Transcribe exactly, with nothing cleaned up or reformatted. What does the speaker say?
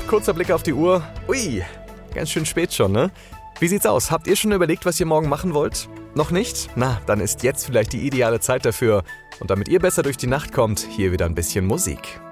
kurzer Blick auf die Uhr. Ui, ganz schön spät schon, ne? Wie sieht's aus? Habt ihr schon überlegt, was ihr morgen machen wollt? Noch nicht? Na, dann ist jetzt vielleicht die ideale Zeit dafür. Und damit ihr besser durch die Nacht kommt, hier wieder ein bisschen Musik.